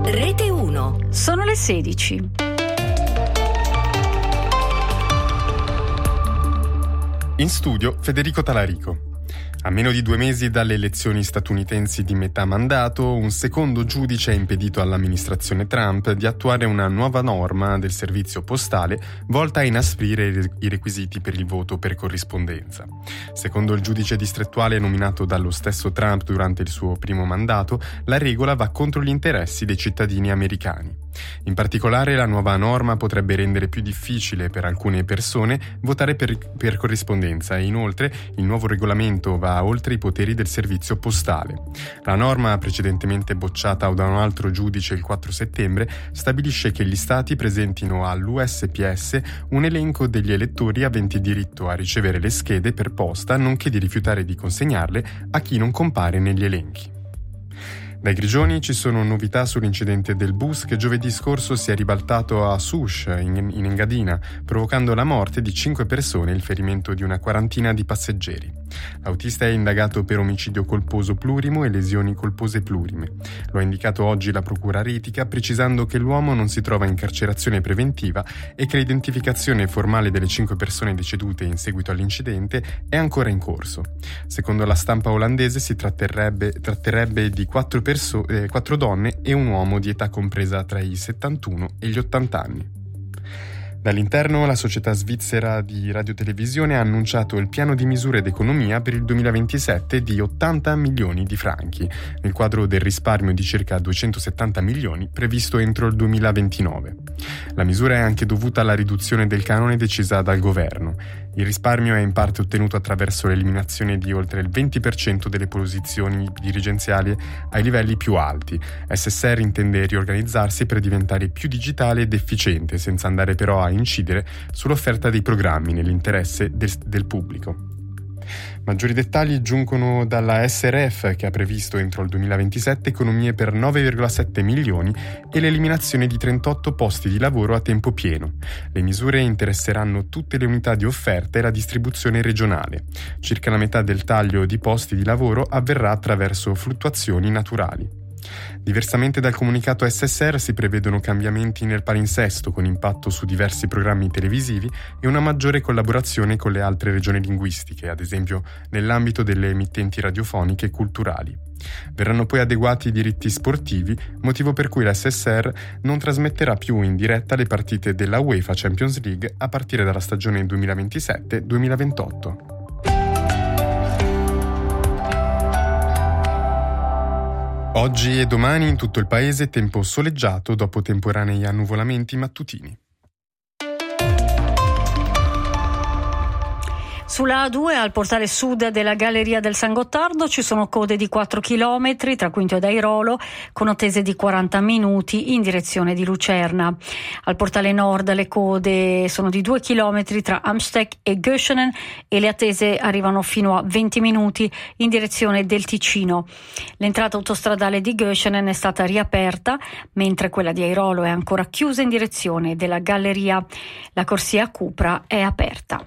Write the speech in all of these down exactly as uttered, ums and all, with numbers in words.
Rete uno. Sono le sedici. In studio Federico Talarico. A meno di due mesi dalle elezioni statunitensi di metà mandato, un secondo giudice ha impedito all'amministrazione Trump di attuare una nuova norma del servizio postale volta a inasprire i requisiti per il voto per corrispondenza. Secondo il giudice distrettuale nominato dallo stesso Trump durante il suo primo mandato, la regola va contro gli interessi dei cittadini americani. In particolare, la nuova norma potrebbe rendere più difficile per alcune persone votare per, per corrispondenza e inoltre il nuovo regolamento va oltre i poteri del servizio postale. La norma, precedentemente bocciata da un altro giudice il quattro settembre, stabilisce che gli stati presentino all'U S P S un elenco degli elettori aventi diritto a ricevere le schede per posta, nonché di rifiutare di consegnarle a chi non compare negli elenchi. Dai Grigioni ci sono novità sull'incidente del bus che giovedì scorso si è ribaltato a Souche, in, in Engadina, provocando la morte di cinque persone e il ferimento di una quarantina di passeggeri. L'autista è indagato per omicidio colposo plurimo e lesioni colpose plurime. Lo ha indicato oggi la procura retica, precisando che l'uomo non si trova in carcerazione preventiva e che l'identificazione formale delle cinque persone decedute in seguito all'incidente è ancora in corso. Secondo la stampa olandese si tratterebbe, tratterebbe di quattro Perso- eh, quattro donne e un uomo di età compresa tra i settantuno e gli ottanta anni. Dall'interno, la società svizzera di radiotelevisione ha annunciato il piano di misure d'economia per il duemilaventisette di ottanta milioni di franchi, nel quadro del risparmio di circa duecentosettanta milioni previsto entro il duemilaventinove. La misura è anche dovuta alla riduzione del canone decisa dal governo. Il risparmio è in parte ottenuto attraverso l'eliminazione di oltre il venti per cento delle posizioni dirigenziali ai livelli più alti. S S R intende riorganizzarsi per diventare più digitale ed efficiente, senza andare però a incidere sull'offerta dei programmi nell'interesse del, del pubblico. Maggiori dettagli giungono dalla S R F, che ha previsto entro il duemilaventisette economie per nove virgola sette milioni e l'eliminazione di trentotto posti di lavoro a tempo pieno. Le misure interesseranno tutte le unità di offerta e la distribuzione regionale. Circa la metà del taglio di posti di lavoro avverrà attraverso fluttuazioni naturali. Diversamente dal comunicato S S R si prevedono cambiamenti nel palinsesto con impatto su diversi programmi televisivi e una maggiore collaborazione con le altre regioni linguistiche, ad esempio nell'ambito delle emittenti radiofoniche e culturali. Verranno poi adeguati i diritti sportivi, motivo per cui la S S R non trasmetterà più in diretta le partite della UEFA Champions League a partire dalla stagione duemilaventisette duemilaventotto. Oggi e domani in tutto il paese tempo soleggiato dopo temporanei annuvolamenti mattutini. Sulla A due, al portale sud della Galleria del San Gottardo, ci sono code di quattro chilometri tra Quinto ed Airolo, con attese di quaranta minuti in direzione di Lucerna. Al portale nord le code sono di due chilometri tra Amsteg e Göschenen e le attese arrivano fino a venti minuti in direzione del Ticino. L'entrata autostradale di Göschenen è stata riaperta, mentre quella di Airolo è ancora chiusa in direzione della Galleria. La corsia a Cupra è aperta.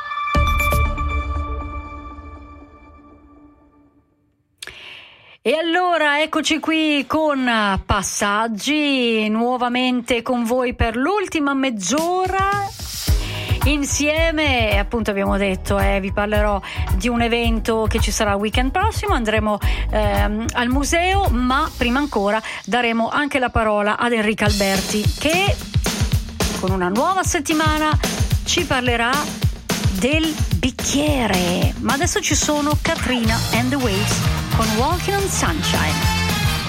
E allora eccoci qui con Passaggi, nuovamente con voi per l'ultima mezz'ora. Insieme, appunto abbiamo detto, eh, vi parlerò di un evento che ci sarà il weekend prossimo, andremo ehm, al museo, ma prima ancora daremo anche la parola ad Enrica Alberti, che con una nuova settimana ci parlerà del bicchiere. Ma adesso ci sono Katrina and the Waves con Walking on Sunshine.